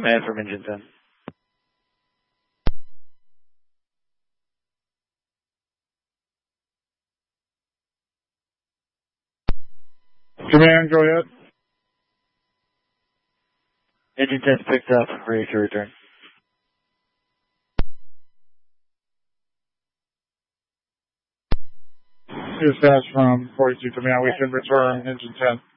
Command from Engine 10. Command, go ahead. Engine 10's picked up. Ready to return. Dispatch from 42 Command. We can return Engine 10.